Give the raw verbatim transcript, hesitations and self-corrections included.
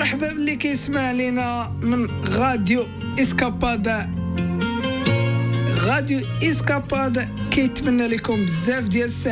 مرحبا باللي كيسمع لينا من غاديو اسكابادا. غاديو اسكابادا كيتمنى لكم بزاف ديال السعادة.